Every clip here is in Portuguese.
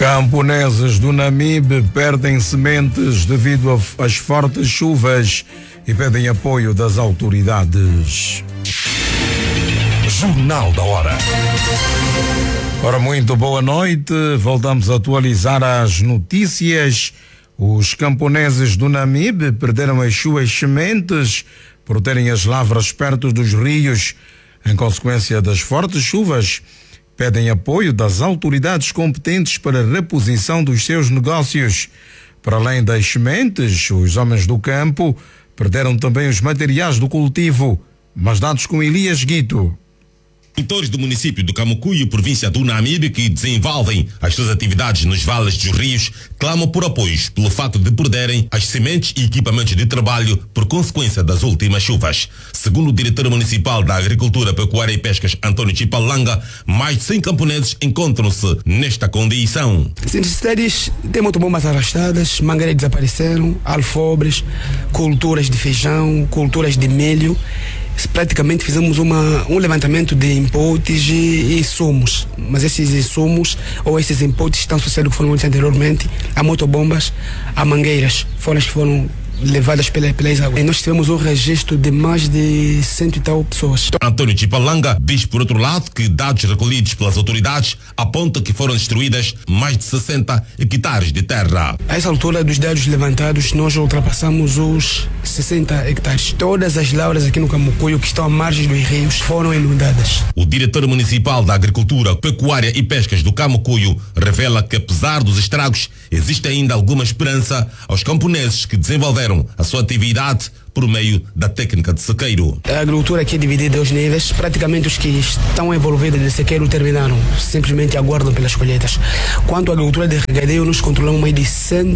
Camponeses do Namibe perdem sementes devido às fortes chuvas e pedem apoio das autoridades. Jornal da Hora. Ora, muito boa noite. Voltamos a atualizar as notícias. Os camponeses do Namibe perderam as suas sementes por terem as lavras perto dos rios. Em consequência das fortes chuvas, pedem apoio das autoridades competentes para a reposição dos seus negócios. Para além das sementes, os homens do campo perderam também os materiais do cultivo. Mas dados com Elias Guito. Produtores do município do Camucuio, província do Namibe, que desenvolvem as suas atividades nos vales dos rios, clamam por apoios pelo fato de perderem as sementes e equipamentos de trabalho por consequência das últimas chuvas. Segundo o diretor municipal da Agricultura, Pecuária e Pescas, Antônio Chipalanga, mais de 100 camponeses encontram-se nesta condição. As necessidades têm muito bombas arrastadas, mangueiras desapareceram, alfobres, culturas de feijão, culturas de milho. Praticamente fizemos um levantamento de inputs e insumos, mas esses insumos ou esses inputs estão sucedendo como falamos anteriormente, há motobombas, há mangueiras, foram as que foram levadas pelas águas. E nós tivemos um registro de mais de 100 e tal pessoas. Antônio Chipalanga diz, por outro lado, que dados recolhidos pelas autoridades apontam que foram destruídas mais de 60 hectares de terra. A essa altura dos dados levantados, nós ultrapassamos os 60 hectares. Todas as lavras aqui no Camucuio que estão à margem dos rios foram inundadas. O diretor municipal da Agricultura, Pecuária e Pescas do Camucuio revela que, apesar dos estragos, existe ainda alguma esperança aos camponeses que desenvolveram a sua atividade por meio da técnica de sequeiro. A agricultura aqui é dividida em dois níveis. Praticamente os que estão envolvidos de sequeiro terminaram, simplesmente aguardam pelas colheitas. Quanto à agricultura de regadeio, nós controlamos mais de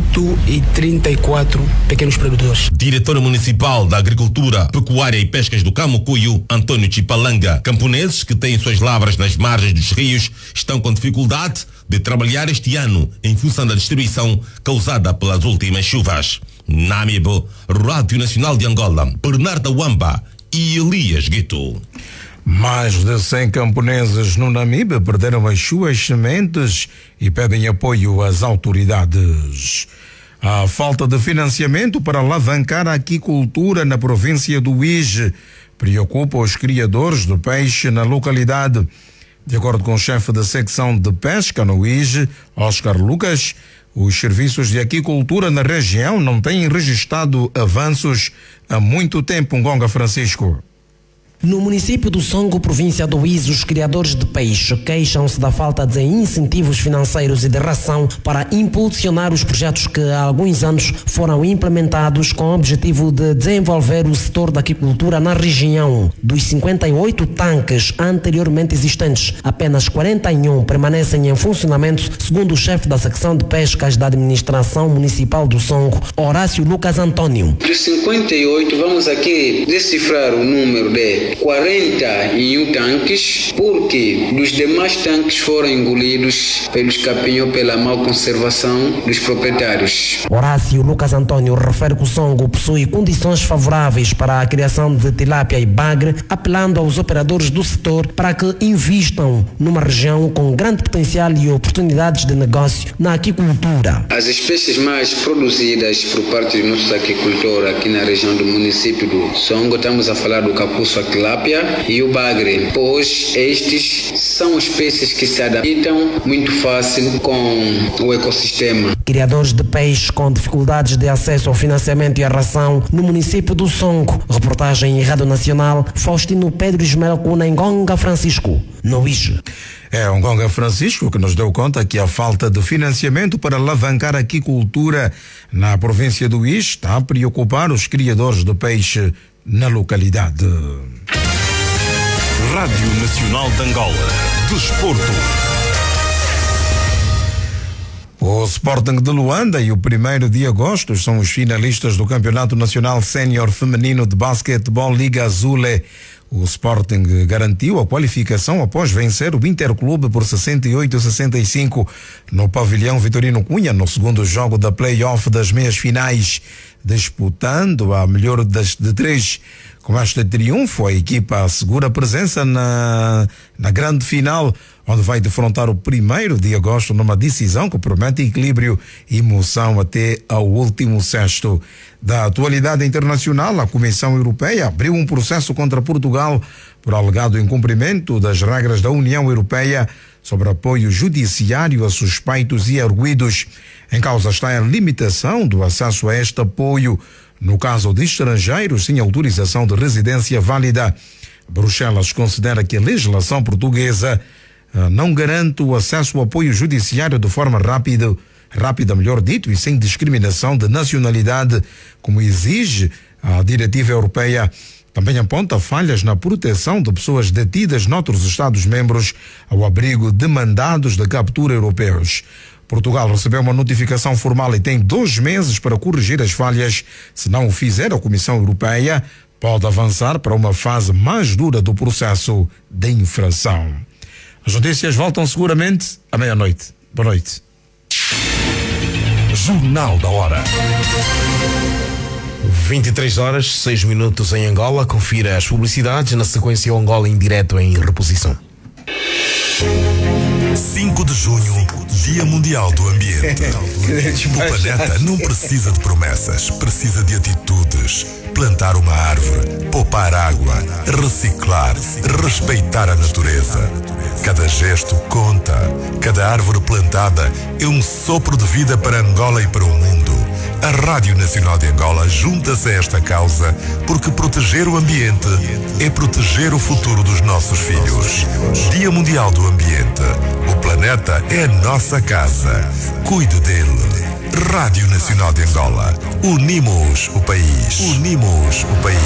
134 pequenos produtores. Diretor municipal da Agricultura, Pecuária e Pescas do Camucuio, Antônio Chipalanga. Camponeses que têm suas lavras nas margens dos rios estão com dificuldade de trabalhar este ano em função da destruição causada pelas últimas chuvas. Namibe, Rádio Nacional de Angola, Bernardo Wamba e Elias Guito. Mais de 100 camponeses no Namibe perderam as suas sementes e pedem apoio às autoridades. A falta de financiamento para alavancar a aquicultura na província do Uíge preocupa os criadores de peixe na localidade. De acordo com o chefe da secção de pesca no Uíge, Oscar Lucas, os serviços de aquicultura na região não têm registrado avanços há muito tempo. Ngonga Francisco. No município do Songo, província do Uíge, os criadores de peixe queixam-se da falta de incentivos financeiros e de ração para impulsionar os projetos que há alguns anos foram implementados com o objetivo de desenvolver o setor da aquicultura na região. Dos 58 tanques anteriormente existentes, apenas 41 permanecem em funcionamento, segundo o chefe da secção de pescas da administração municipal do Songo, Horácio Lucas Antônio. Dos 58, vamos aqui decifrar o número de 41 tanques, porque os demais tanques foram engolidos pelos capinhos pela má conservação dos proprietários. Horácio Lucas Antônio refere que o Songo possui condições favoráveis para a criação de tilápia e bagre, apelando aos operadores do setor para que invistam numa região com grande potencial e oportunidades de negócio na aquicultura. As espécies mais produzidas por parte dos nossos aquicultores aqui na região do município do Songo, estamos a falar do capuço tilápia e o bagre, pois estes são espécies que se adaptam muito fácil com o ecossistema. Criadores de peixe com dificuldades de acesso ao financiamento e à ração no município do Songo. Reportagem em Rádio Nacional, Faustino Pedro Ismael Cuna, Ngonga Francisco, no Uíge. É o Ngonga Francisco que nos deu conta que a falta de financiamento para alavancar a aquicultura na província do Uíge está a preocupar os criadores de peixe na localidade. Rádio Nacional de Angola. Desporto. O Sporting de Luanda e o 1º de agosto são os finalistas do Campeonato Nacional Sénior Feminino de Basquetebol Liga Azule. O Sporting garantiu a qualificação após vencer o Interclube por 68-65 no pavilhão Vitorino Cunha, no segundo jogo da play-off das meias finais. disputando a melhor de 3. Com este triunfo, a equipa assegura presença na grande final, onde vai defrontar o 1º de agosto numa decisão que promete equilíbrio e emoção até ao último sexto. Da atualidade internacional, a Comissão Europeia abriu um processo contra Portugal por alegado incumprimento das regras da União Europeia sobre apoio judiciário a suspeitos e arguidos. Em causa está a limitação do acesso a este apoio no caso de estrangeiros sem autorização de residência válida. Bruxelas considera que a legislação portuguesa não garante o acesso ao apoio judiciário de forma rápida, melhor dito, e sem discriminação de nacionalidade, como exige a diretiva europeia. Também aponta falhas na proteção de pessoas detidas noutros Estados-membros ao abrigo de mandados de captura europeus. Portugal recebeu uma notificação formal e tem 2 meses para corrigir as falhas. Se não o fizer, a Comissão Europeia pode avançar para uma fase mais dura do processo de infração. As notícias voltam seguramente à meia-noite. Boa noite. Jornal da Hora. 23h06 em Angola. Confira as publicidades. Na sequência, o Angola em direto em reposição. 5 de junho, Dia Mundial do Ambiente. O planeta não precisa de promessas, precisa de atitudes. Plantar uma árvore, poupar água, reciclar, respeitar a natureza. Cada gesto conta. Cada árvore plantada é um sopro de vida para Angola e para o mundo. A Rádio Nacional de Angola junta-se a esta causa porque proteger o ambiente é proteger o futuro dos nossos filhos. Dia Mundial do Ambiente. O planeta é a nossa casa. Cuide dele. Rádio Nacional de Angola. Unimos o país. Unimos o país.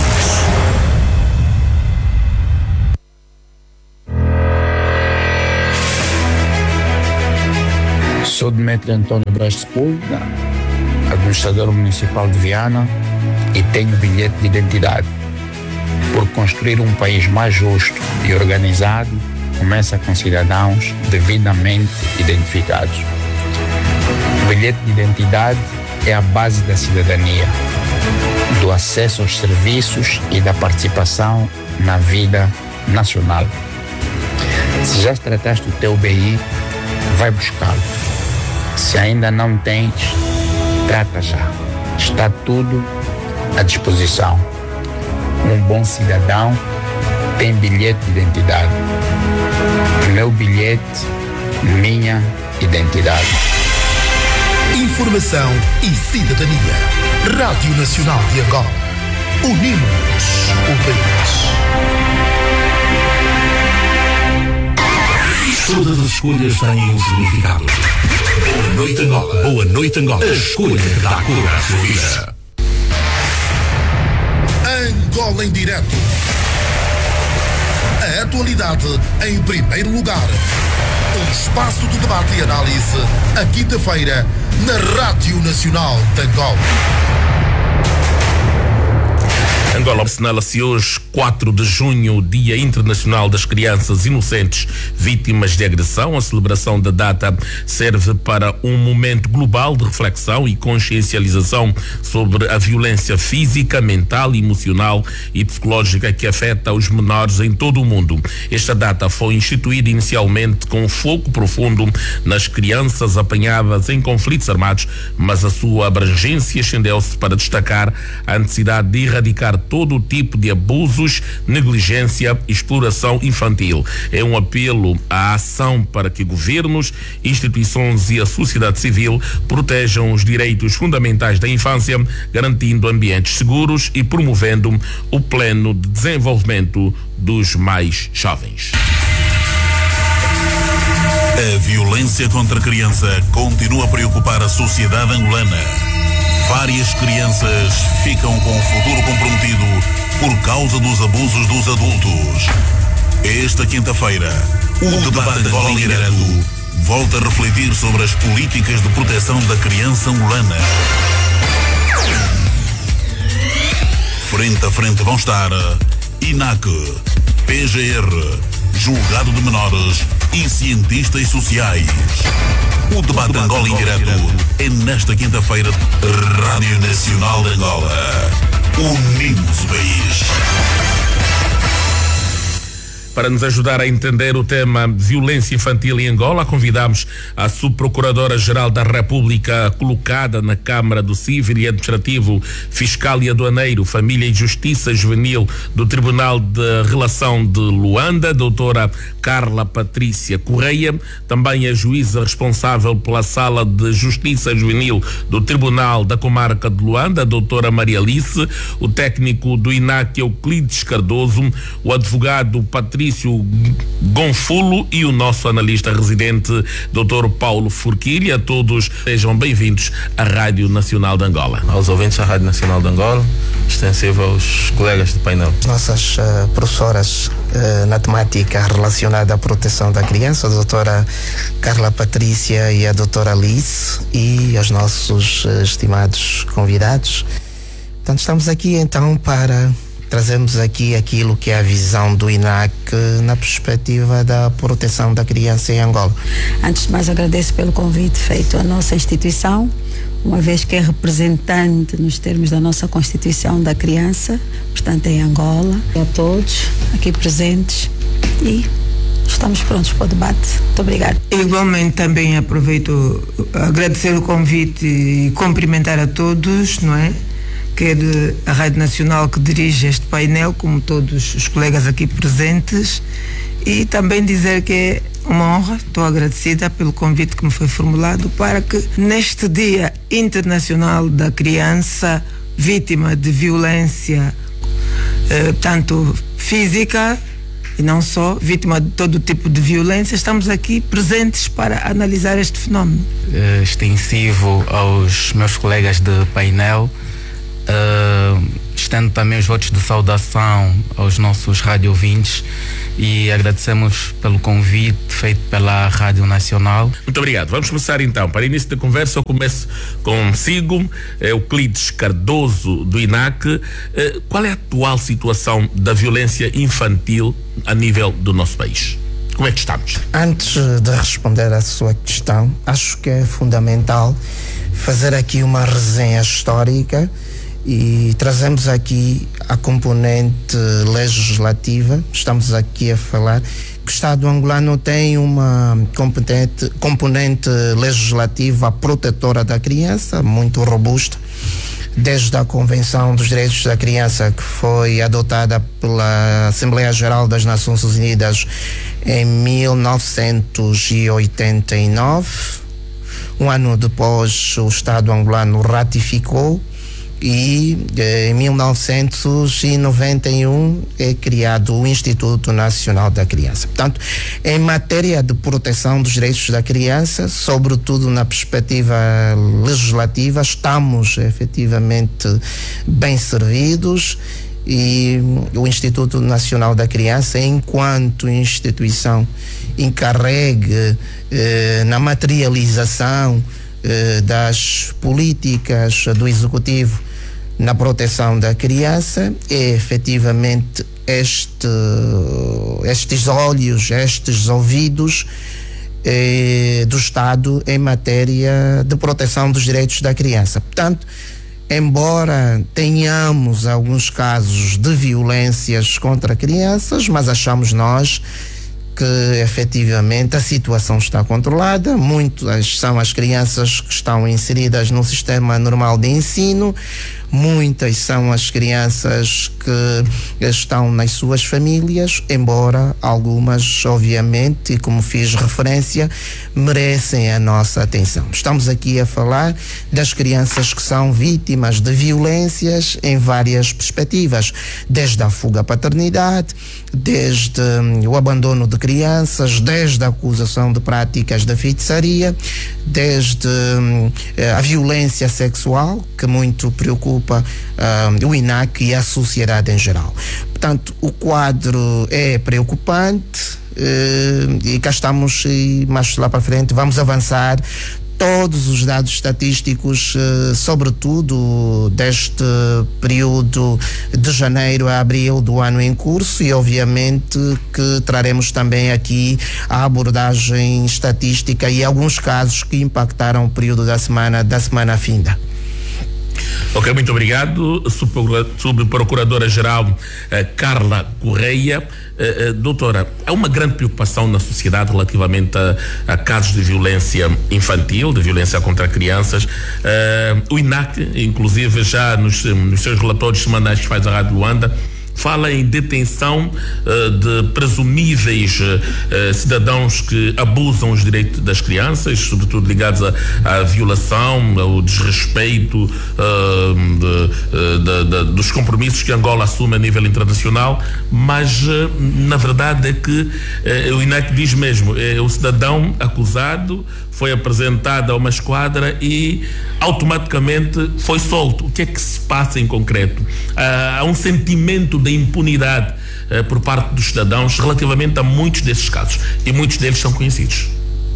Sou Demetrio Antônio Braz de Sepúlveda, administrador municipal de Viana, e tenho bilhete de identidade. Por construir um país mais justo e organizado, começa com cidadãos devidamente identificados. O bilhete de identidade é a base da cidadania, do acesso aos serviços e da participação na vida nacional. Se já trataste do teu BI, vai buscá-lo. Se ainda não tens, trata já. Está tudo à disposição. Um bom cidadão tem bilhete de identidade. Meu bilhete, minha identidade. Informação e cidadania. Rádio Nacional de Angola. Unimos o país. Todas as escolhas têm um significado. Boa noite, Angola. Boa noite, Angola. A escolha que dá cor à sua vida. Angola em direto. A atualidade em primeiro lugar. Um espaço de debate e análise. A quinta-feira, na Rádio Nacional de Angola. Angola assinala-se hoje, 4 de junho, Dia Internacional das Crianças Inocentes Vítimas de Agressão. A celebração da data serve para um momento global de reflexão e consciencialização sobre a violência física, mental, emocional e psicológica que afeta os menores em todo o mundo. Esta data foi instituída inicialmente com um foco profundo nas crianças apanhadas em conflitos armados, mas a sua abrangência estendeu-se para destacar a necessidade de erradicar todo o tipo de abusos, negligência e exploração infantil. É um apelo à ação para que governos, instituições e a sociedade civil protejam os direitos fundamentais da infância, garantindo ambientes seguros e promovendo o pleno desenvolvimento dos mais jovens. A violência contra a criança continua a preocupar a sociedade angolana. Várias crianças ficam com o futuro comprometido por causa dos abusos dos adultos. Esta quinta-feira, o debate Angola em Direto volta a refletir sobre as políticas de proteção da criança angolana. Frente a frente vão estar INAC, PGR, Julgado de Menores e cientistas sociais. O debate de Angola em direto é nesta quinta-feira, Rádio Nacional de Angola. Unimos o país. Para nos ajudar a entender o tema violência infantil em Angola, convidamos a Subprocuradora-Geral da República, colocada na Câmara do Civil e Administrativo, Fiscal e Aduaneiro, Família e Justiça Juvenil do Tribunal de Relação de Luanda, doutora Carla Patrícia Correia, também a juíza responsável pela Sala de Justiça Juvenil do Tribunal da Comarca de Luanda, doutora Maria Alice, o técnico do INAC Euclides Cardoso, o advogado Patrício Gonfulo e o nosso analista residente, Dr. Paulo Forquilha. Todos sejam bem-vindos à Rádio Nacional de Angola. Aos ouvintes da Rádio Nacional de Angola, extensivo aos colegas do painel. Nossas professoras na temática relacionada à proteção da criança, a doutora Carla Patrícia e a doutora Alice, e aos nossos estimados convidados. Portanto, estamos aqui então para trazemos aqui aquilo que é a visão do INAC na perspectiva da proteção da criança em Angola. Antes de mais, agradeço pelo convite feito à nossa instituição, uma vez que é representante nos termos da nossa Constituição da criança, portanto em Angola. A todos aqui presentes e estamos prontos para o debate. Muito obrigada. Igualmente também aproveito a agradecer o convite e cumprimentar a todos, não é? Quer a Rádio Nacional que dirige este painel, como todos os colegas aqui presentes, e também dizer que é uma honra, estou agradecida pelo convite que me foi formulado para que neste Dia Internacional da Criança vítima de violência, tanto física e não só, vítima de todo tipo de violência, estamos aqui presentes para analisar este fenómeno. Extensivo aos meus colegas de painel, estendo também os votos de saudação aos nossos rádio ouvintes e agradecemos pelo convite feito pela Rádio Nacional. Muito obrigado. Vamos começar então. Para início da conversa, eu começo consigo, Euclides Cardoso, do INAC. Qual é a atual situação da violência infantil a nível do nosso país? Como é que estamos? Antes de responder à sua questão, acho que é fundamental fazer aqui uma resenha histórica e trazemos aqui a componente legislativa. Estamos aqui a falar que o Estado angolano tem uma componente legislativa protetora da criança, muito robusta, desde a Convenção dos Direitos da Criança, que foi adotada pela Assembleia Geral das Nações Unidas em 1989. Um ano depois, o Estado angolano ratificou e em 1991 é criado o Instituto Nacional da Criança. Portanto, em matéria de proteção dos direitos da criança, sobretudo na perspectiva legislativa, estamos efetivamente bem servidos, e o Instituto Nacional da Criança, enquanto instituição encarregue na materialização das políticas do Executivo na proteção da criança, é efetivamente estes olhos, estes ouvidos do Estado em matéria de proteção dos direitos da criança. Portanto, embora tenhamos alguns casos de violências contra crianças, mas achamos nós que efetivamente a situação está controlada. Muitas são as crianças que estão inseridas no sistema normal de ensino, muitas são as crianças que estão nas suas famílias, embora algumas, obviamente, e como fiz referência, merecem a nossa atenção. Estamos aqui a falar das crianças que são vítimas de violências em várias perspectivas, desde a fuga à paternidade, desde o abandono de crianças, desde a acusação de práticas de feitiçaria, desde a violência sexual, que muito preocupa o INAC e a sociedade em geral. Portanto, o quadro é preocupante e cá estamos, e mais lá para frente vamos avançar todos os dados estatísticos, sobretudo deste período de janeiro a abril do ano em curso, e obviamente que traremos também aqui a abordagem estatística e alguns casos que impactaram o período da semana finda. Ok, muito obrigado. Subprocuradora-Geral Carla Correia. Doutora, há uma grande preocupação na sociedade relativamente a casos de violência infantil, de violência contra crianças. O INAC, inclusive, já nos seus relatórios semanais que faz a Rádio Luanda, fala em detenção de presumíveis cidadãos que abusam os direitos das crianças, sobretudo ligados à violação, ao desrespeito dos compromissos que Angola assume a nível internacional, mas na verdade é que o INAC diz mesmo, o cidadão acusado foi apresentado a uma esquadra e automaticamente foi solto. O que é que se passa em concreto? Há um sentimento de impunidade por parte dos cidadãos relativamente a muitos desses casos, e muitos deles são conhecidos.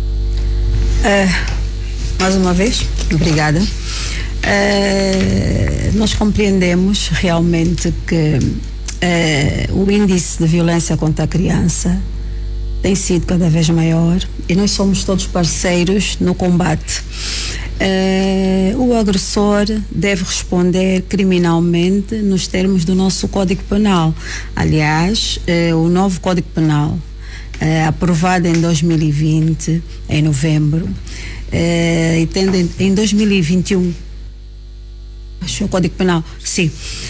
Mais uma vez, obrigada. Nós compreendemos realmente que o índice de violência contra a criança tem sido cada vez maior e nós somos todos parceiros no combate. O agressor deve responder criminalmente nos termos do nosso Código Penal. Aliás, o novo Código Penal, aprovado em 2020, em novembro, e tendo em 2021, acho que o Código Penal, sim,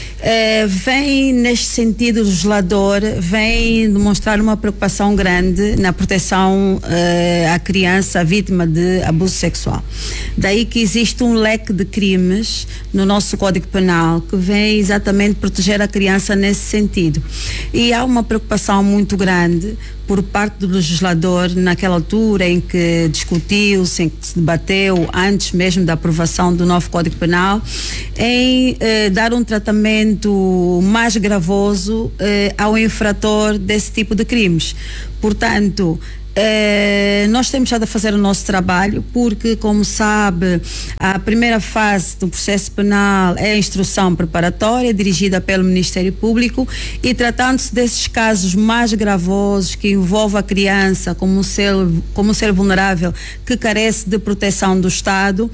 vem neste sentido, o legislador vem demonstrar uma preocupação grande na proteção à criança vítima de abuso sexual. Daí que existe um leque de crimes no nosso Código Penal que vem exatamente proteger a criança nesse sentido. E há uma preocupação muito grande por parte do legislador naquela altura em que discutiu-se, em que se debateu, antes mesmo da aprovação do novo Código Penal, em dar um tratamento mais gravoso ao infrator desse tipo de crimes. Portanto, nós temos já de fazer o nosso trabalho, porque, como sabe, a primeira fase do processo penal é a instrução preparatória dirigida pelo Ministério Público, e tratando-se desses casos mais gravosos que envolvem a criança como um ser vulnerável que carece de proteção do Estado,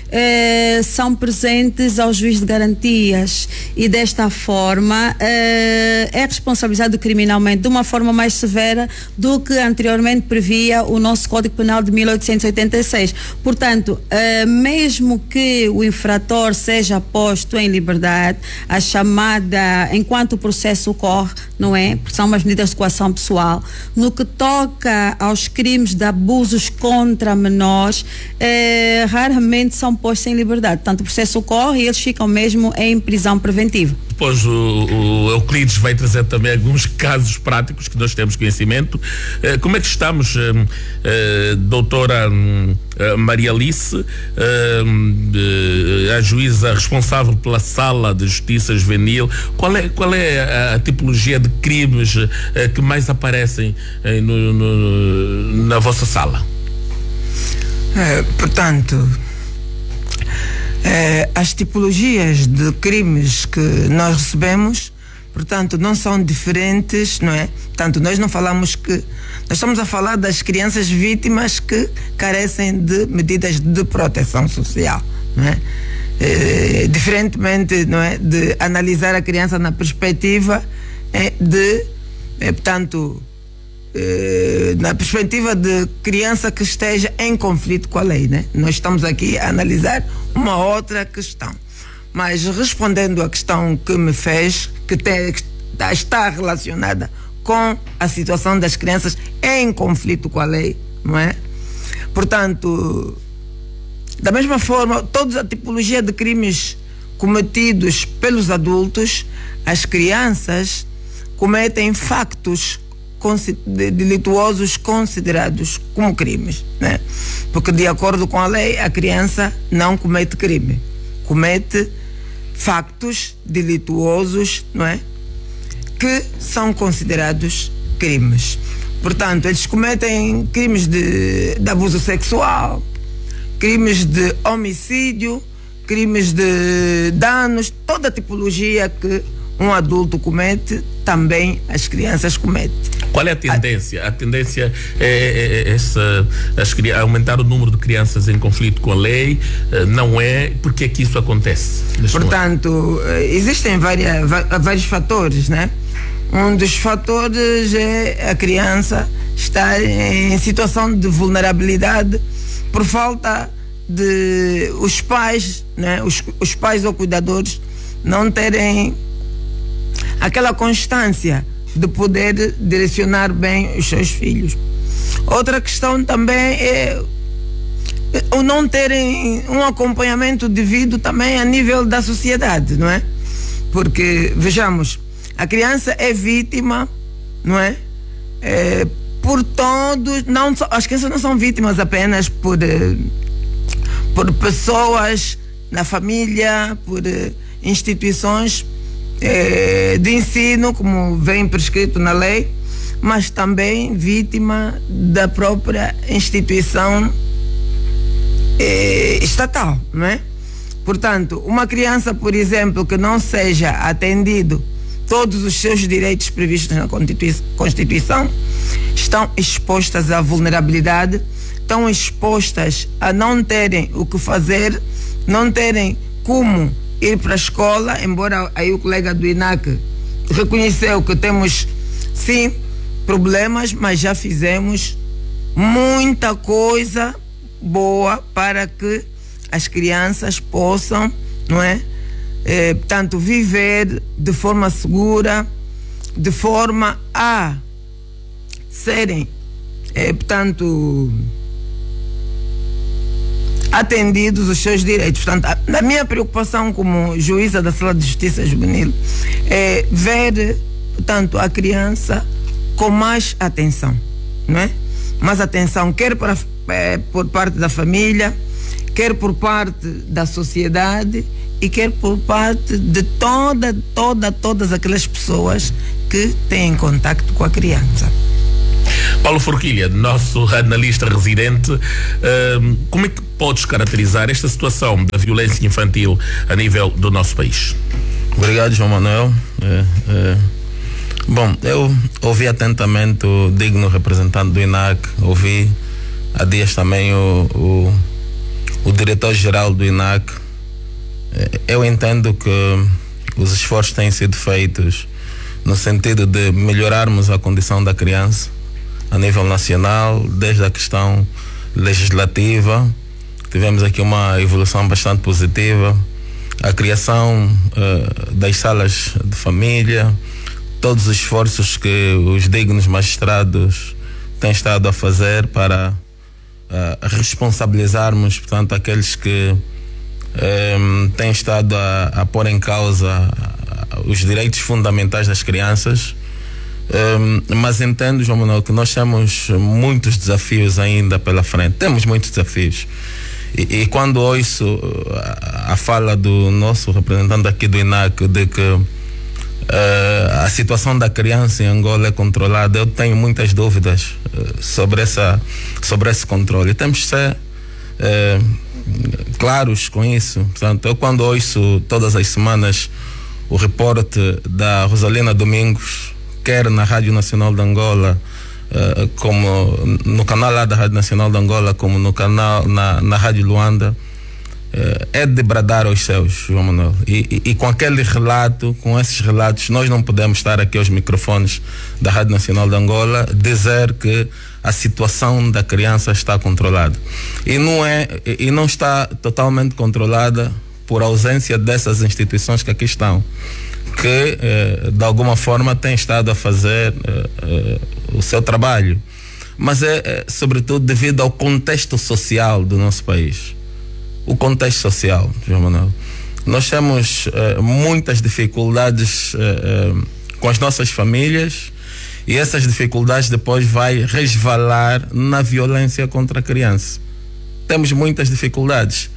são presentes ao juiz de garantias, e desta forma é responsabilizado criminalmente de uma forma mais severa do que anteriormente previa o nosso Código Penal de 1886. Portanto, mesmo que o infrator seja posto em liberdade, a chamada, enquanto o processo ocorre, não é? Porque são umas medidas de coação pessoal, no que toca aos crimes de abusos contra menores, raramente são postos em liberdade. Portanto, o processo ocorre e eles ficam mesmo em prisão preventiva. Depois o Euclides vai trazer também alguns casos práticos que nós temos conhecimento. Como é que estamos, doutora Maria Alice, a juíza responsável pela Sala de Justiça Juvenil? Qual é a tipologia de crimes que mais aparecem na vossa sala? Portanto, as tipologias de crimes que nós recebemos, portanto, não são diferentes, não é? Portanto, nós não falamos que... Nós estamos a falar das crianças vítimas que carecem de medidas de proteção social, não é? Diferentemente, não é, de analisar a criança na perspectiva portanto, na perspectiva de criança que esteja em conflito com a lei, né? Nós estamos aqui a analisar uma outra questão. Mas respondendo à questão que me fez, que está relacionada com a situação das crianças em conflito com a lei, não é? Portanto, da mesma forma, toda a tipologia de crimes cometidos pelos adultos, as crianças cometem factos delituosos considerados como crimes, né? Porque, de acordo com a lei, a criança não comete crime, comete factos delituosos, não é? Que são considerados crimes. Portanto, eles cometem crimes de abuso sexual, crimes de homicídio, crimes de danos, toda a tipologia que um adulto comete, também as crianças cometem. Qual é a tendência? A tendência é aumentar o número de crianças em conflito com a lei? Não é? Por que é que isso acontece? Portanto, existem vários fatores, né? Um dos fatores é a criança estar em situação de vulnerabilidade por falta de os pais, né? Os pais ou cuidadores não terem aquela constância de poder direcionar bem os seus filhos. Outra questão também é o não terem um acompanhamento devido também a nível da sociedade, não é? Porque, vejamos, a criança é vítima, não é? Por todos, não só, as crianças não são vítimas apenas por pessoas na família, por instituições de ensino, como vem prescrito na lei, mas também vítima da própria instituição estatal, não é? Portanto, uma criança, por exemplo, que não seja atendido todos os seus direitos previstos na Constituição, estão expostas à vulnerabilidade, estão expostas a não terem o que fazer, não terem como ir para a escola, embora aí o colega do INAC reconheceu que temos sim problemas, mas já fizemos muita coisa boa para que as crianças possam, não é? Portanto, viver de forma segura, de forma a serem, portanto, atendidos os seus direitos. Portanto, a minha preocupação como juíza da Sala de Justiça Juvenil é ver, portanto, a criança com mais atenção, não é? Mais atenção, quer por parte da família, quer por parte da sociedade e quer por parte de todas aquelas pessoas que têm contacto com a criança. Paulo Forquilha, nosso analista residente, como é que podes caracterizar esta situação da violência infantil a nível do nosso país? Obrigado, João Manuel. Bom, eu ouvi atentamente o digno representante do INAC, ouvi há dias também o diretor-geral do INAC. Eu entendo que os esforços têm sido feitos no sentido de melhorarmos a condição da criança a nível nacional, desde a questão legislativa. Tivemos aqui uma evolução bastante positiva, a criação das salas de família, todos os esforços que os dignos magistrados têm estado a fazer para responsabilizarmos, portanto, aqueles que têm estado a pôr em causa os direitos fundamentais das crianças. Mas entendo, João Manuel, que nós temos muitos desafios ainda pela frente. Temos muitos desafios. E quando ouço a fala do nosso representante aqui do INAC de que a situação da criança em Angola é controlada, eu tenho muitas dúvidas sobre esse controle. Temos que ser claros com isso. Portanto, eu quando ouço todas as semanas o reporte da Rosalina Domingos, quer na Rádio Nacional de Angola, como no canal lá da Rádio Nacional de Angola, como no canal na Rádio Luanda, é de bradar aos céus, João Manuel. E com aquele relato, com esses relatos, nós não podemos estar aqui aos microfones da Rádio Nacional de Angola dizer que a situação da criança está controlada. E não está totalmente controlada por ausência dessas instituições que aqui estão, que de alguma forma têm estado a fazer o seu trabalho, mas é sobretudo devido ao contexto social do nosso país. O contexto social, João Manuel. Nós temos muitas dificuldades com as nossas famílias, e essas dificuldades depois vai resvalar na violência contra a criança. Temos muitas dificuldades.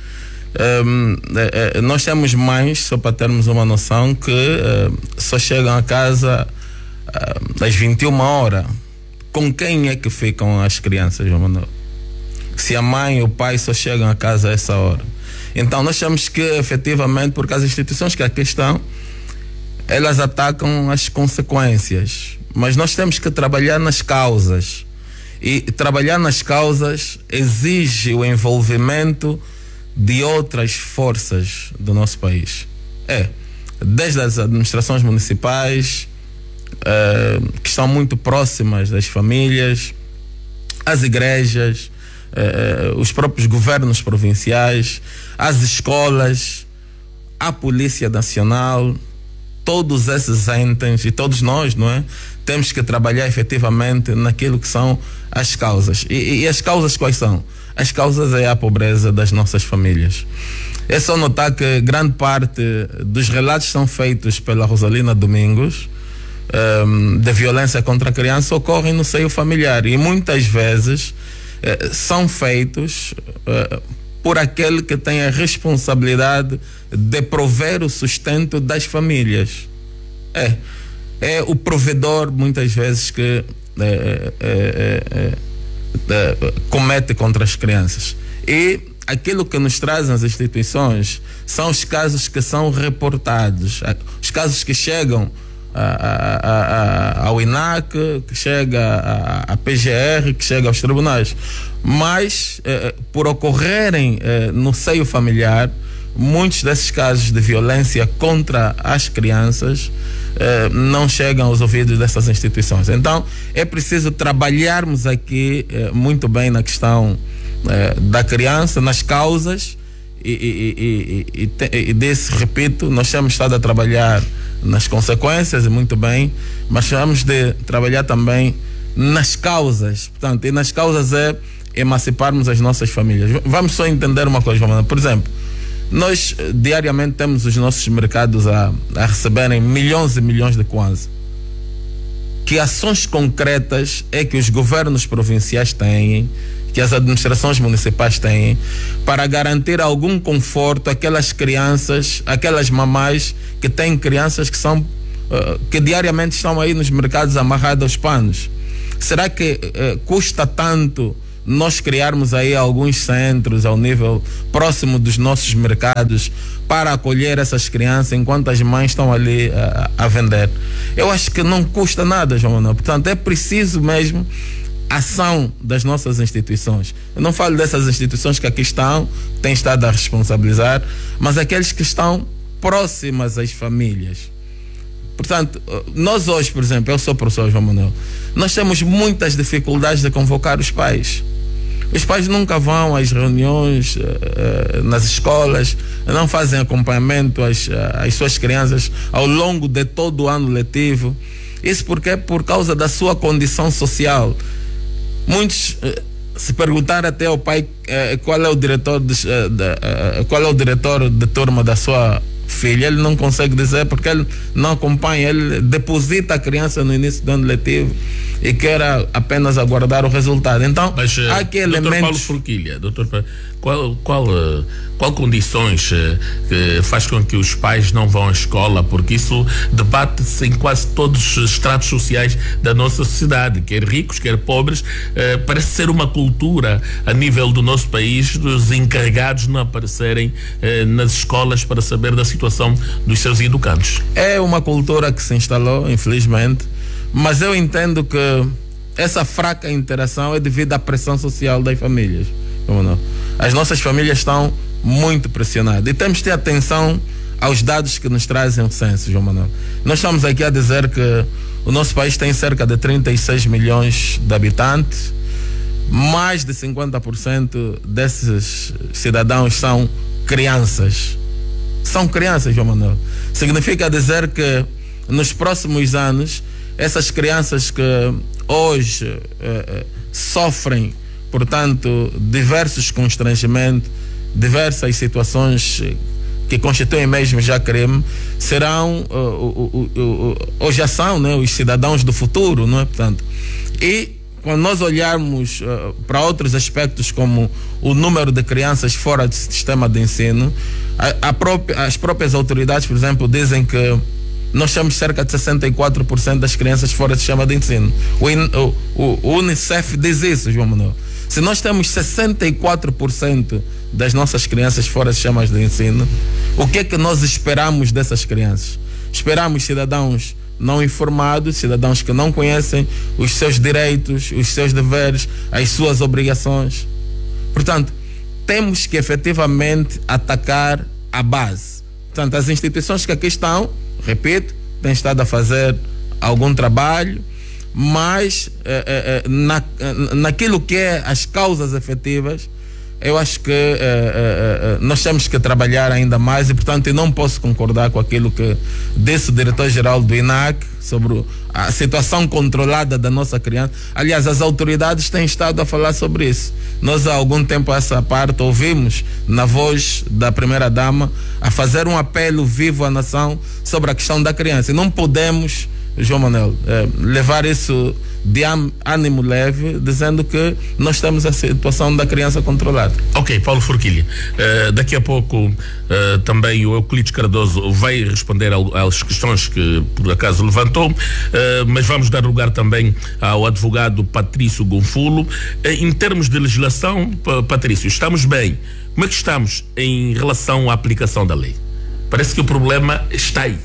Nós temos mães, só para termos uma noção, que só chegam a casa às 21 horas. Com quem é que ficam as crianças, João Manuel? se a mãe e o pai só chegam a casa a essa hora. Então nós temos que efetivamente, porque as instituições que aqui estão, elas atacam as consequências, mas nós temos que trabalhar nas causas, e trabalhar nas causas exige o envolvimento de outras forças do nosso país, desde as administrações municipais, que estão muito próximas das famílias, as igrejas, os próprios governos provinciais, as escolas, a Polícia Nacional, todos esses entes e todos nós, não é? Temos que trabalhar efetivamente naquilo que são as causas. E as causas quais são? As causas é a pobreza das nossas famílias. É só notar que grande parte dos relatos são feitos pela Rosalina Domingos, da violência contra a criança, ocorrem no seio familiar e muitas vezes são feitos por aquele que tem a responsabilidade de prover o sustento das famílias. É o provedor muitas vezes que comete contra as crianças. E aquilo que nos trazem as instituições são os casos que são reportados, os casos que chegam ao INAC, que chega à PGR, que chega aos tribunais, mas por ocorrerem no seio familiar, muitos desses casos de violência contra as crianças não chegam aos ouvidos dessas instituições. Então é preciso trabalharmos aqui muito bem na questão da criança, nas causas, e desse, repito, nós temos estado a trabalhar nas consequências, e muito bem, mas temos de trabalhar também nas causas. Portanto, e nas causas é emanciparmos as nossas famílias. Vamos só entender uma coisa, por exemplo, nós diariamente temos os nossos mercados a receberem milhões e milhões de kwanza. Que ações concretas é que os governos provinciais têm, que as administrações municipais têm, para garantir algum conforto àquelas crianças, àquelas mamás que têm crianças que são que diariamente estão aí nos mercados amarrados aos panos? Será que custa tanto nós criarmos aí alguns centros ao nível próximo dos nossos mercados para acolher essas crianças enquanto as mães estão ali a vender? Eu acho que não custa nada, João Manuel. Portanto, é preciso mesmo ação das nossas instituições. Eu não falo dessas instituições que aqui estão, têm estado a responsabilizar, mas aqueles que estão próximas às famílias. Portanto, nós hoje, por exemplo, eu sou professor João Manuel, nós temos muitas dificuldades de convocar os pais. Os pais nunca vão às reuniões nas escolas, não fazem acompanhamento às suas crianças ao longo de todo o ano letivo. Isso porque por causa da sua condição social. Muitos se perguntar até ao pai qual é o diretor de turma da sua filha, ele não consegue dizer porque ele não acompanha, ele deposita a criança no início do ano letivo e quer apenas aguardar o resultado. Então, mas, há que elementos... Dr. Paulo Forquilha, qual condições faz com que os pais não vão à escola? Porque isso debate-se em quase todos os estratos sociais da nossa sociedade, quer ricos, quer pobres. Parece ser uma cultura a nível do nosso país dos encarregados não aparecerem nas escolas para saber da situação dos seus educandos. É uma cultura que se instalou, infelizmente, mas eu entendo que essa fraca interação é devido à pressão social das famílias. Como não? As nossas famílias estão muito pressionadas e temos de ter atenção aos dados que nos trazem o censo, João Manuel. Nós estamos aqui a dizer que o nosso país tem cerca de 36 milhões de habitantes, mais de 50% desses cidadãos são crianças. São crianças, João Manuel. Significa dizer que nos próximos anos essas crianças que hoje sofrem, portanto, diversos constrangimentos, diversas situações que constituem mesmo já crime, serão ou já são, né, os cidadãos do futuro, não é? Portanto, e quando nós olharmos para outros aspectos como o número de crianças fora do sistema de ensino, as próprias autoridades, por exemplo, dizem que nós temos cerca de 64% das crianças fora do sistema de ensino. O UNICEF diz isso, João Manuel. Se nós temos 64% das nossas crianças fora de sistemas de ensino, o que é que nós esperamos dessas crianças? Esperamos cidadãos não informados, cidadãos que não conhecem os seus direitos, os seus deveres, as suas obrigações. Portanto, temos que efetivamente atacar a base. Portanto, as instituições que aqui estão, repito, têm estado a fazer algum trabalho, mas naquilo que é as causas efetivas, eu acho que nós temos que trabalhar ainda mais e, portanto, eu não posso concordar com aquilo que disse o diretor-geral do INAC sobre a situação controlada da nossa criança. Aliás, as autoridades têm estado a falar sobre isso. Nós, há algum tempo, essa parte, ouvimos na voz da primeira-dama a fazer um apelo vivo à nação sobre a questão da criança. E não podemos, João Manuel, levar isso de ânimo leve, dizendo que nós temos a situação da criança controlada. Ok, Paulo Forquilha, daqui a pouco também o Euclides Cardoso vai responder às questões que por acaso levantou, mas vamos dar lugar também ao advogado Patrício Gonfulo. Em termos de legislação, Patrício, estamos bem? Como é que estamos em relação à aplicação da lei? Parece que o problema está aí.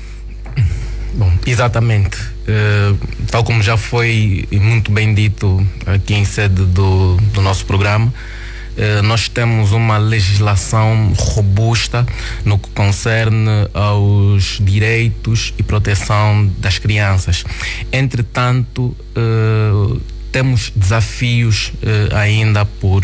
Bom, exatamente. Tal como já foi muito bem dito aqui em sede do nosso programa, nós temos uma legislação robusta no que concerne aos direitos e proteção das crianças. Entretanto, temos desafios ainda por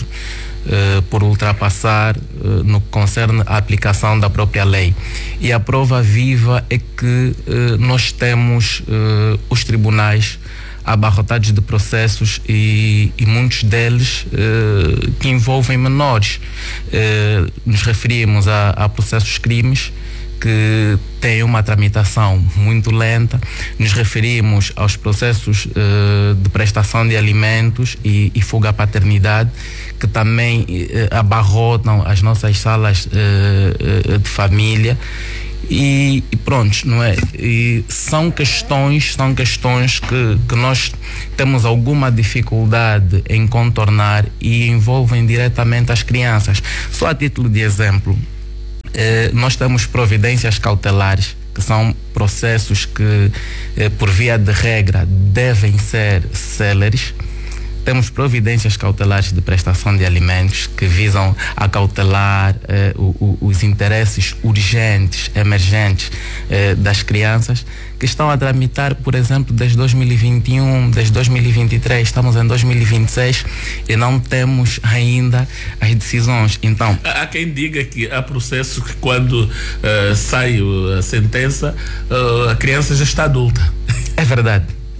ultrapassar no que concerne à aplicação da própria lei. E a prova viva é que nós temos os tribunais abarrotados de processos e muitos deles que envolvem menores. Nos referimos a processos crimes que têm uma tramitação muito lenta. Nos referimos aos processos de prestação de alimentos e fuga à paternidade, que também abarrotam as nossas salas de família. E pronto, não é? E são questões que nós temos alguma dificuldade em contornar e envolvem diretamente as crianças. Só a título de exemplo, nós temos providências cautelares, que são processos que, por via de regra, devem ser céleres. Temos providências cautelares de prestação de alimentos que visam acautelar os interesses urgentes, emergentes das crianças, que estão a tramitar, por exemplo, desde 2021, desde 2023, estamos em 2026 e não temos ainda as decisões. Então, há quem diga que há processos que quando sai a sentença, a criança já está adulta. É verdade.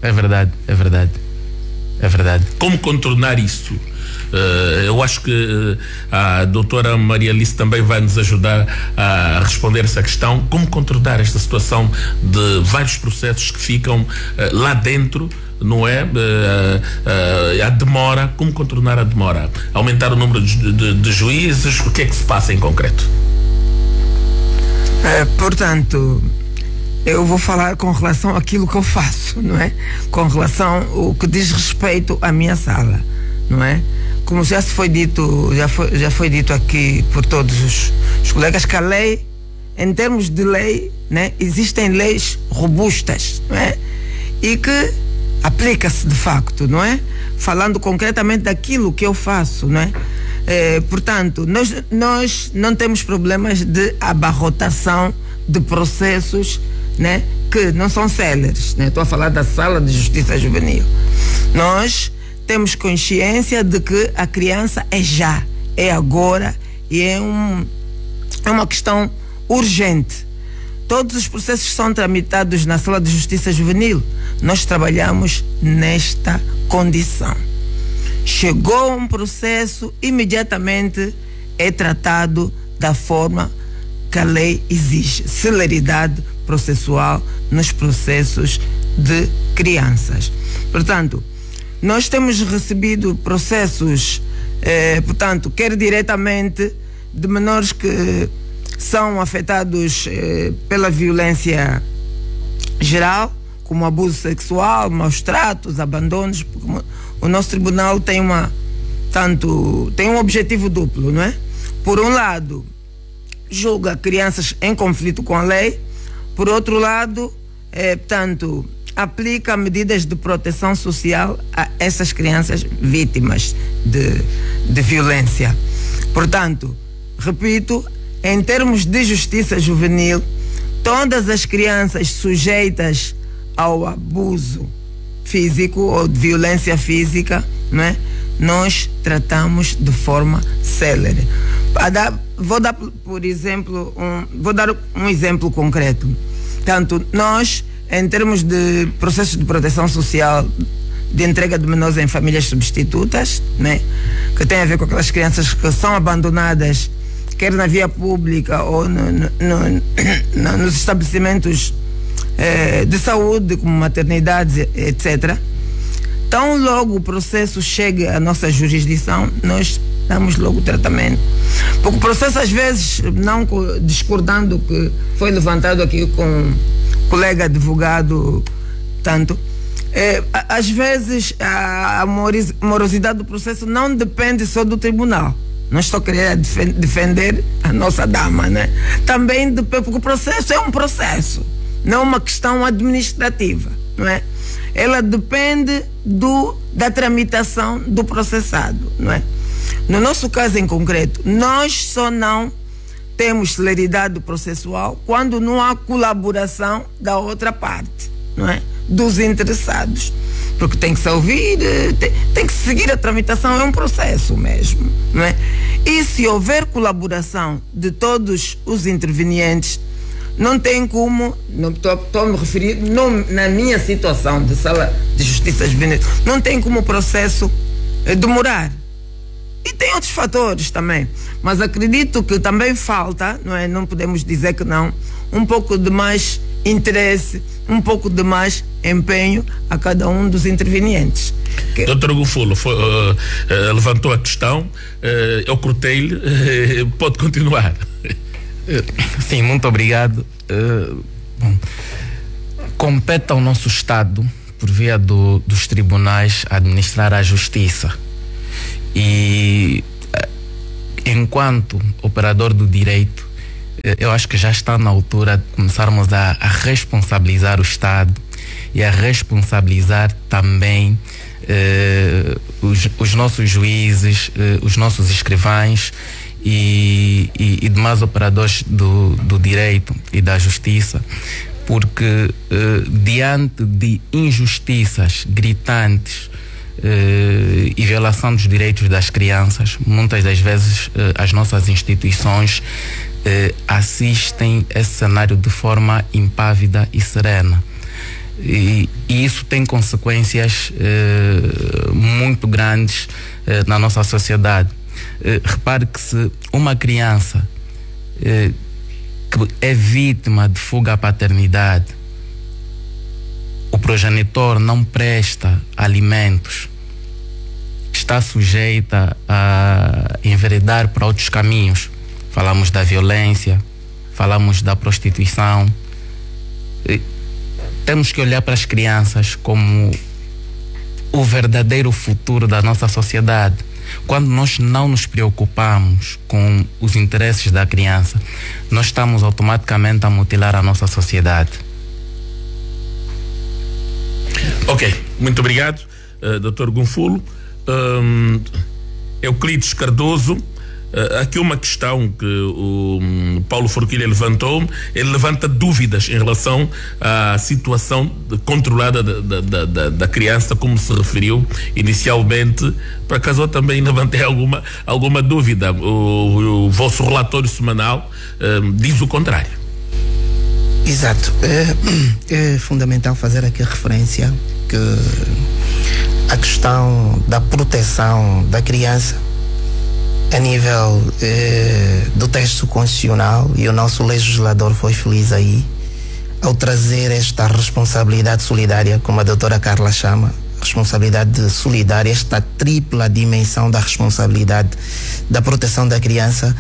Como contornar isso? Eu acho que a doutora Maria Alice também vai nos ajudar a responder essa questão. Como contornar esta situação de vários processos que ficam lá dentro, não é? A demora. Como contornar a demora? Aumentar o número de juízes? O que é que se passa em concreto? Portanto, eu vou falar com relação àquilo que eu faço, não é? Com relação ao que diz respeito à minha sala, não é? Como já foi dito aqui por todos os colegas, que a lei, em termos de lei, né, existem leis robustas, não é? E que aplica-se de facto, não é? Falando concretamente daquilo que eu faço, não é? Portanto, nós não temos problemas de abarrotação de processos, né, que não são céleres, né? Estou a falar da Sala de Justiça Juvenil. Nós temos consciência de que a criança é já, é agora e é uma questão urgente. Todos os processos são tramitados na Sala de Justiça Juvenil. Nós trabalhamos nesta condição. Chegou um processo, imediatamente é tratado da forma que a lei exige. Celeridade processual nos processos de crianças. Portanto, nós temos recebido processos, portanto, quer diretamente de menores que são afetados pela violência geral, como abuso sexual, maus tratos, abandonos. O nosso tribunal tem portanto, tem um objetivo duplo, não é? Por um lado, julga crianças em conflito com a lei, por outro lado, portanto, aplica medidas de proteção social a essas crianças vítimas de violência. Portanto, repito, em termos de justiça juvenil, todas as crianças sujeitas ao abuso físico ou de violência física, não é? Nós tratamos de forma célere. Vou dar um exemplo concreto. Tanto nós, em termos de processos de proteção social, de entrega de menores em famílias substitutas, né, que tem a ver com aquelas crianças que são abandonadas, quer na via pública ou nos estabelecimentos de saúde, como maternidades, etc. Tão logo o processo chega à nossa jurisdição, nós damos logo tratamento. Porque o processo, às vezes, não discordando que foi levantado aqui com um colega advogado, tanto, às vezes a morosidade do processo não depende só do tribunal. Não estou querendo defender a nossa dama, né? Também depende, porque o processo é um processo, não uma questão administrativa, não é? Ela depende da tramitação do processado, não é? No nosso caso em concreto, nós só não temos celeridade processual quando não há colaboração da outra parte, não é? Dos interessados. Porque tem que se ouvir, tem que seguir a tramitação, é um processo mesmo, não é? E se houver colaboração de todos os intervenientes, não tem como, estou a me referir, na minha situação de sala de justiça juvenil, não tem como o processo demorar. E tem outros fatores também, mas acredito que também falta, não é? Não podemos dizer que não, um pouco de mais interesse, um pouco de mais empenho a cada um dos intervenientes. Dr. Gunfulo levantou a questão, eu cortei-lhe, pode continuar. Sim, muito obrigado. Bom, compete ao nosso Estado, por via dos tribunais, administrar a justiça. E enquanto operador do direito, eu acho que já está na altura de começarmos a responsabilizar o Estado e a responsabilizar também os nossos juízes, os nossos escrivães e demais operadores do direito e da justiça, porque diante de injustiças gritantes e violação dos direitos das crianças, muitas das vezes as nossas instituições assistem esse cenário de forma impávida e serena. E isso tem consequências muito grandes na nossa sociedade. Repare que se uma criança que é vítima de fuga à paternidade, o progenitor não presta alimentos, está sujeita a enveredar para outros caminhos. Falamos da violência, falamos da prostituição. Temos que olhar para as crianças como o verdadeiro futuro da nossa sociedade. Quando nós não nos preocupamos com os interesses da criança, nós estamos automaticamente a mutilar a nossa sociedade. Ok, muito obrigado, Dr. Gunfulo. Euclides Cardoso, aqui uma questão que o Paulo Forquilha levantou. Ele levanta dúvidas em relação à situação controlada da criança, como se referiu inicialmente. Por acaso eu também levantei alguma dúvida. O vosso relatório semanal diz o contrário. Exato. É fundamental fazer aqui referência que a questão da proteção da criança a nível do texto constitucional, e o nosso legislador foi feliz aí ao trazer esta responsabilidade solidária, como a doutora Carla chama, responsabilidade solidária, esta tripla dimensão da responsabilidade da proteção da criança,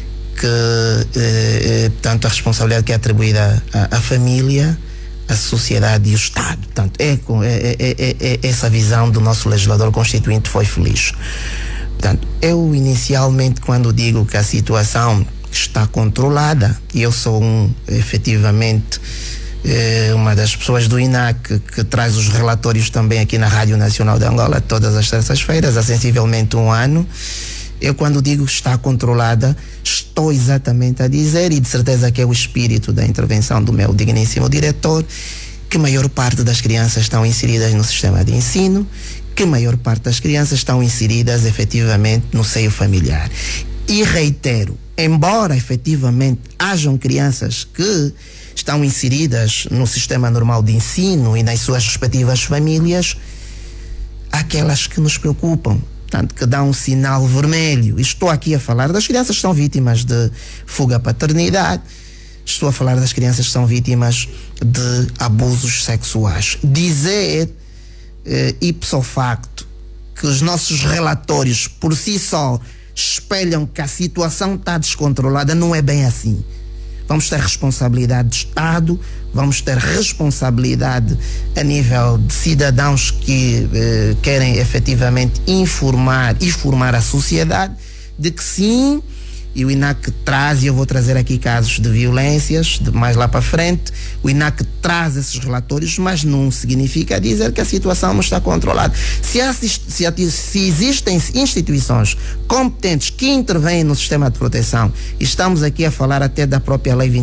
que portanto a responsabilidade que é atribuída à família, à sociedade e ao Estado. Portanto, essa visão do nosso legislador constituinte foi feliz. Portanto, Eu inicialmente, quando digo que a situação está controlada, e eu sou efetivamente uma das pessoas do INAC que traz os relatórios também aqui na Rádio Nacional de Angola todas as terças-feiras, há sensivelmente um ano. Eu, quando digo que está controlada, estou exatamente a dizer, e de certeza que é o espírito da intervenção do meu digníssimo diretor, que a maior parte das crianças estão inseridas no sistema de ensino, que a maior parte das crianças estão inseridas efetivamente no seio familiar. E reitero, embora efetivamente hajam crianças que estão inseridas no sistema normal de ensino e nas suas respectivas famílias, aquelas que nos preocupam, tanto que dá um sinal vermelho. Estou aqui a falar das crianças que são vítimas de fuga à paternidade, estou a falar das crianças que são vítimas de abusos sexuais. Dizer ipso facto que os nossos relatórios por si só espelham que a situação está descontrolada não é bem assim. Vamos ter responsabilidade de Estado, vamos ter responsabilidade a nível de cidadãos que querem efetivamente informar e formar a sociedade de que sim, e o INAC traz, e eu vou trazer aqui casos de violências mais lá para frente, o INAC traz esses relatórios, mas não significa dizer que a situação não está controlada. Se existem instituições competentes que intervêm no sistema de proteção, e estamos aqui a falar até da própria Lei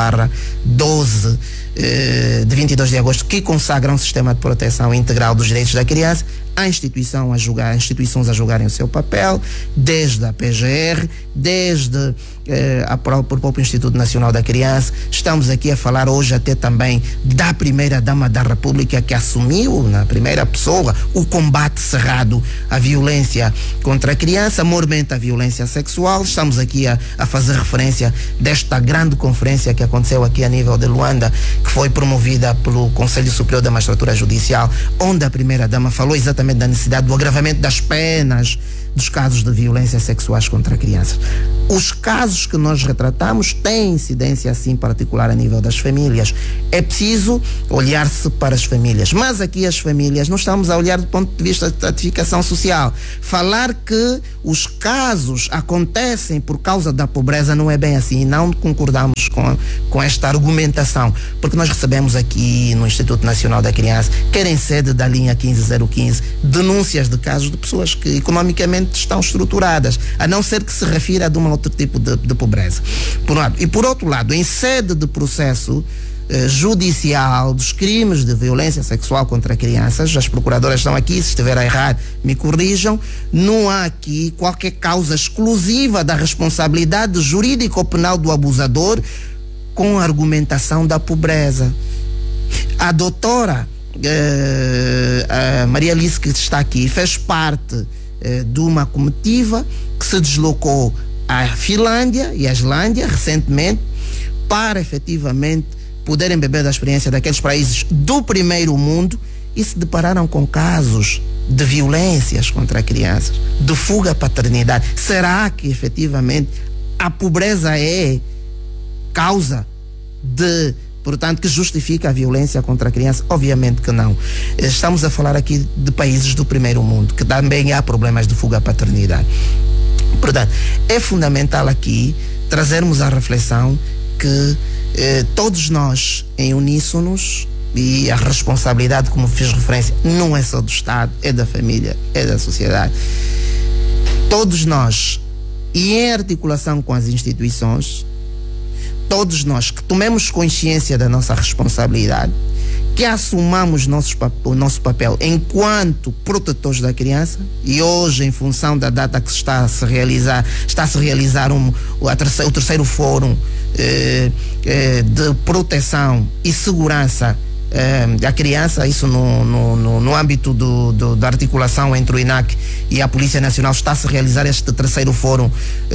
25/12 de 22 de agosto, que consagra um sistema de proteção integral dos direitos da criança, há instituições a julgarem o seu papel, desde a PGR, desde o próprio Instituto Nacional da Criança. Estamos aqui a falar hoje até também da primeira-dama da República, que assumiu na primeira pessoa o combate cerrado à violência contra a criança, mormente à violência sexual. Estamos aqui a fazer referência desta grande conferência que aconteceu aqui a nível de Luanda, que foi promovida pelo Conselho Superior da Magistratura Judicial, onde a primeira-dama falou exatamente da necessidade do agravamento das penas dos casos de violência sexuais contra crianças. Os casos que nós retratamos têm incidência assim particular a nível das famílias. É preciso olhar-se para as famílias, mas aqui as famílias não estamos a olhar do ponto de vista de estratificação social. Falar que os casos acontecem por causa da pobreza não é bem assim, não concordamos com esta argumentação, porque nós recebemos aqui no Instituto Nacional da Criança, quer em sede da linha 15015, denúncias de casos de pessoas que economicamente estão estruturadas, a não ser que se refira a um outro tipo de pobreza. Por um lado. E por outro lado, em sede de processo judicial dos crimes de violência sexual contra crianças, as procuradoras estão aqui, se estiver a errar, me corrijam, não há aqui qualquer causa exclusiva da responsabilidade jurídica ou penal do abusador com a argumentação da pobreza. A doutora a Maria Alice, que está aqui, fez parte de uma comitiva que se deslocou à Finlândia e à Islândia recentemente para efetivamente poderem beber da experiência daqueles países do primeiro mundo, e se depararam com casos de violências contra crianças, de fuga à paternidade. Será que efetivamente a pobreza é causa de, portanto, que justifica a violência contra a criança? Obviamente que não. Estamos a falar aqui de países do primeiro mundo, que também há problemas de fuga à paternidade. Portanto, é fundamental aqui trazermos a reflexão que todos nós, em uníssonos, e a responsabilidade, como fiz referência, não é só do Estado, é da família, é da sociedade. Todos nós, e em articulação com as instituições, todos nós que tomemos consciência da nossa responsabilidade, que assumamos o nosso papel enquanto protetores da criança, e hoje, em função da data que está a se realizar o terceiro fórum de proteção e segurança da criança, isso no âmbito da articulação entre o INAC e a Polícia Nacional, está a se realizar este terceiro fórum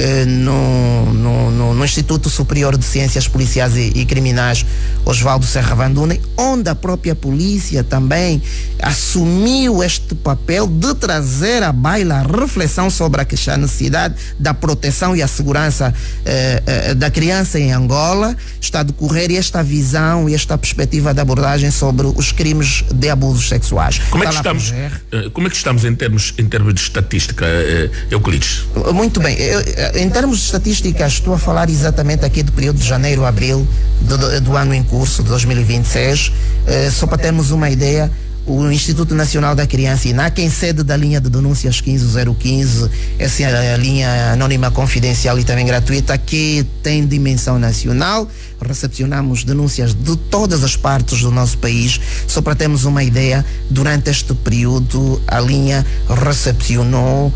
no Instituto Superior de Ciências Policiais e Criminais Osvaldo Serra Vandune, onde a própria polícia também assumiu este papel de trazer à baila a reflexão sobre a necessidade da proteção e a segurança da criança em Angola. Está a decorrer esta visão e esta perspectiva de abordagem aprendizagem sobre os crimes de abusos sexuais. Como é que estamos em termos de estatística, Euclides? Muito bem. Em termos de estatísticas, estou a falar exatamente aqui do período de janeiro a abril do ano em curso, de 2026. Só para termos uma ideia, o Instituto Nacional da Criança, INAC, em sede da linha de denúncias 15015, essa é a linha anônima confidencial e também gratuita, que tem dimensão nacional. Recepcionamos denúncias de todas as partes do nosso país. Só para termos uma ideia, durante este período a linha recepcionou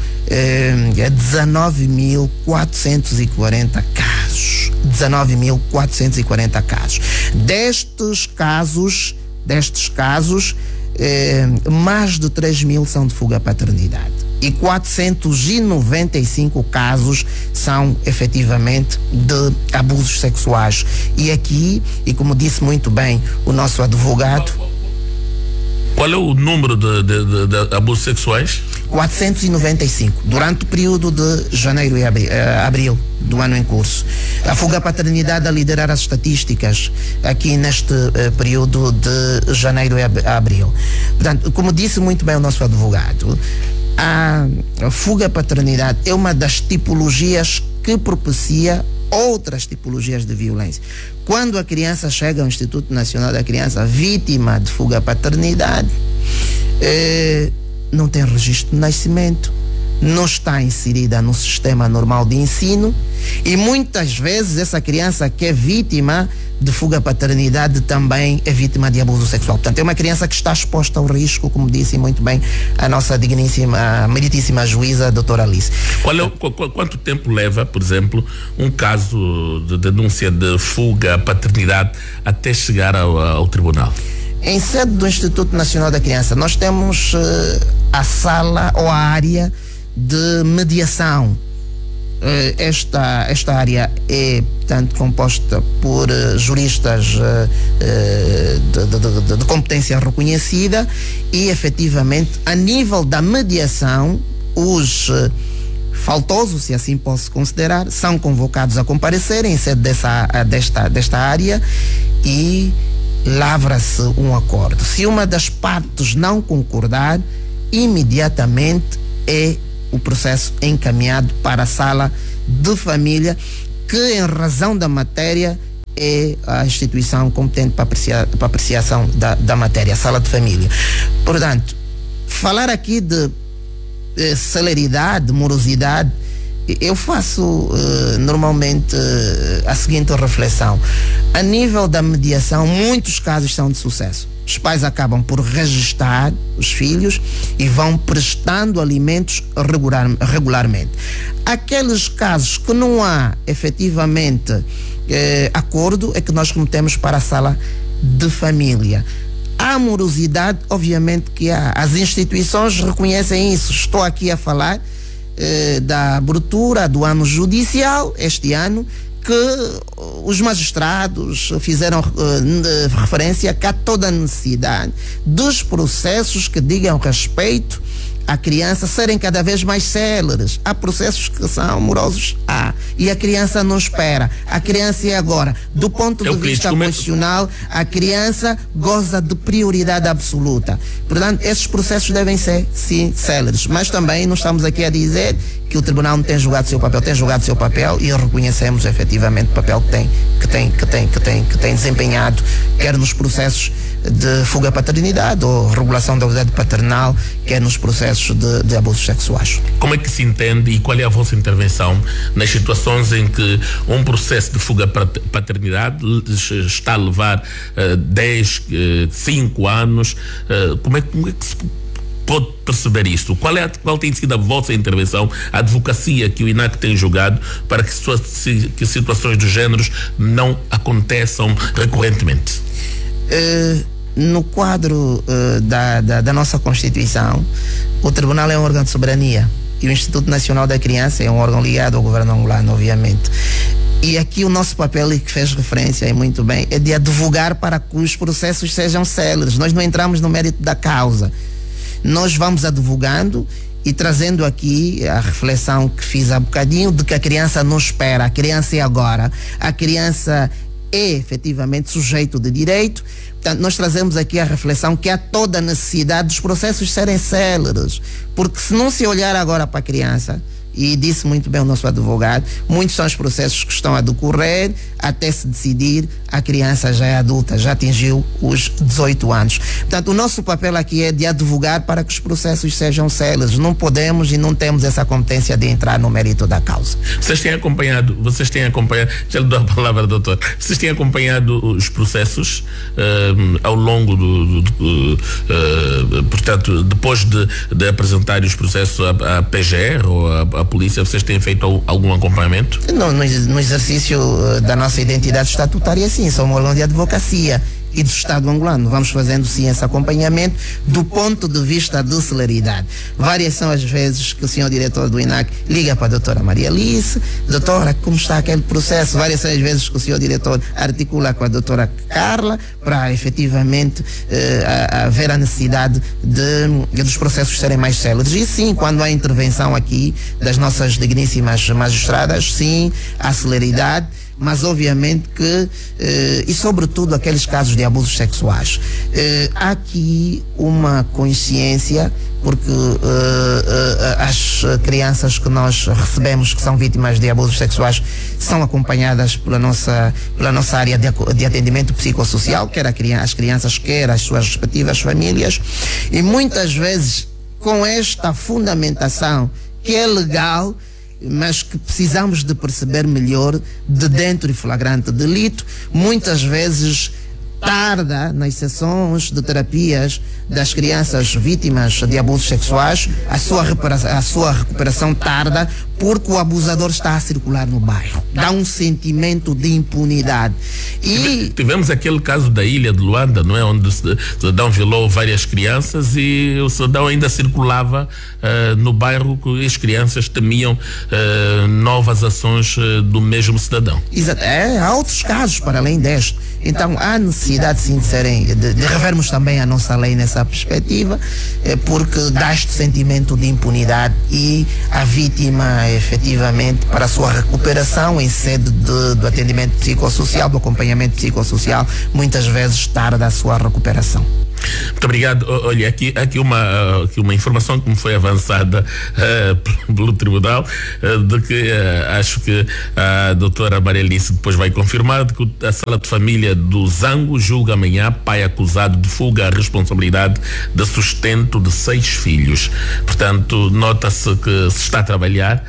19.440 casos. 19.440 casos. Destes casos, mais de 3.000 são de fuga à paternidade e 495 casos são efetivamente de abusos sexuais. E aqui, e como disse muito bem o nosso advogado, qual é o número de abusos sexuais? 495, durante o período de janeiro e abril do ano em curso. A fuga à paternidade a liderar as estatísticas aqui neste período de janeiro a abril. Portanto, como disse muito bem o nosso advogado, a fuga à paternidade é uma das tipologias que propicia outras tipologias de violência. Quando a criança chega ao Instituto Nacional da Criança vítima de fuga à paternidade, não tem registro de nascimento, não está inserida no sistema normal de ensino e muitas vezes essa criança que é vítima de fuga à paternidade também é vítima de abuso sexual. Portanto, é uma criança que está exposta ao risco, como disse muito bem a nossa digníssima, meritíssima juíza, a doutora Alice. Quanto tempo leva, por exemplo, um caso de denúncia de fuga à paternidade até chegar ao tribunal? Em sede do Instituto Nacional da Criança, nós temos a sala ou a área de mediação. Esta área é, portanto, composta por juristas de competência reconhecida e, efetivamente, a nível da mediação, os faltosos, se assim posso considerar, são convocados a comparecer em sede desta área e lavra-se um acordo. Se uma das partes não concordar, imediatamente é o processo encaminhado para a sala de família, que em razão da matéria é a instituição competente para apreciação da matéria, a sala de família. Portanto, falar aqui de celeridade, morosidade, eu faço normalmente a seguinte reflexão. A nível da mediação, muitos casos são de sucesso. Os pais acabam por registrar os filhos e vão prestando alimentos regularmente. Aqueles casos que não há efetivamente acordo é que nós remetemos para a sala de família. A morosidade, obviamente que há. As instituições reconhecem isso. Estou aqui a falar da abertura do ano judicial este ano, que os magistrados fizeram referência que há toda a necessidade dos processos que digam respeito à criança serem cada vez mais céleres. Há processos que são morosos, e a criança não espera. A criança é agora. Do ponto de vista constitucional, a criança goza de prioridade absoluta. Portanto, esses processos devem ser, sim, céleres. Mas também não estamos aqui a dizer que o tribunal não tem julgado seu papel. Tem julgado seu papel e reconhecemos efetivamente o papel que tem desempenhado, quer nos processos de fuga à paternidade ou regulação da autoridade paternal, quer nos processos de abusos sexuais. Como é que se entende e qual é a vossa intervenção nas situações em que um processo de fuga à paternidade está a levar 10, 5 anos? Como é que se pode perceber isso? Qual tem sido a vossa intervenção, a advocacia que o INAC tem julgado para que situações do género não aconteçam recorrentemente? No quadro da nossa Constituição, o Tribunal é um órgão de soberania e o Instituto Nacional da Criança é um órgão ligado ao governo angolano, obviamente. E aqui o nosso papel, e que fez referência aí muito bem, é de advogar para que os processos sejam céleres. Nós não entramos no mérito da causa. Nós vamos advogando e trazendo aqui a reflexão que fiz há bocadinho de que a criança não espera, a criança é agora. A criança é efetivamente sujeito de direito. Portanto, nós trazemos aqui a reflexão que há toda a necessidade dos processos serem céleres, porque se não se olhar agora para a criança, e disse muito bem o nosso advogado, muitos são os processos que estão a decorrer até se decidir, a criança já é adulta, já atingiu os 18 anos. Portanto, o nosso papel aqui é de advogar para que os processos sejam céleres. Não podemos e não temos essa competência de entrar no mérito da causa. Vocês têm acompanhado, já lhe dou a palavra, doutor, vocês têm acompanhado os processos ao longo portanto, depois de apresentar os processos à PGR ou à polícia, vocês têm feito algum acompanhamento? Não, no exercício da nossa identidade estatutária, sim, somos um órgão de advocacia e do Estado angolano. Vamos fazendo sim esse acompanhamento do ponto de vista de celeridade. Várias são as vezes que o senhor diretor do INAC liga para a doutora Maria Alice: doutora, como está aquele processo? Várias são as vezes que o senhor diretor articula com a doutora Carla para efetivamente haver a necessidade dos processos serem mais céleres. E sim, quando há intervenção aqui das nossas digníssimas magistradas, sim, há celeridade, mas obviamente que, e sobretudo aqueles casos de abusos sexuais, há aqui uma consciência, porque as crianças que nós recebemos que são vítimas de abusos sexuais são acompanhadas pela nossa área de atendimento psicossocial, quer as crianças, quer as suas respectivas famílias, e muitas vezes com esta fundamentação que é legal, mas que precisamos de perceber melhor, de dentro e flagrante delito, muitas vezes tarda nas sessões de terapias das crianças vítimas de abusos sexuais, a sua recuperação tarda, porque o abusador está a circular no bairro. Dá um sentimento de impunidade. E tivemos aquele caso da ilha de Luanda, não é? Onde o cidadão violou várias crianças e o cidadão ainda circulava no bairro, que as crianças temiam novas ações do mesmo cidadão. Exato. Há outros casos para além deste. Então há necessidade sim de revermos também a nossa lei nessa perspectiva, porque dá este sentimento de impunidade e a vítima efetivamente, para a sua recuperação em sede do atendimento psicossocial, do acompanhamento psicossocial, muitas vezes tarda a sua recuperação. Muito obrigado. Olha, aqui uma informação que me foi avançada pelo tribunal, de que acho que a doutora Maria Alice depois vai confirmar, de que a sala de família do Zango julga amanhã pai acusado de fuga à responsabilidade de sustento de 6 filhos. Portanto, nota-se que se está a trabalhar.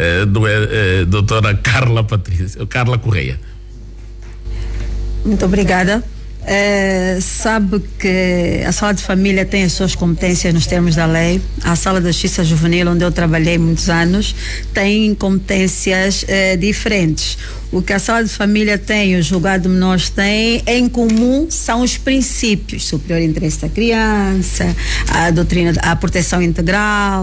Doutora Carla Correia. Muito obrigada. Sabe que a sala de família tem as suas competências nos termos da lei. A sala da justiça juvenil, onde eu trabalhei muitos anos, tem competências diferentes. O que a sala de família tem, o julgado de menores tem em comum são os princípios: superior interesse da criança, a doutrina, a proteção integral,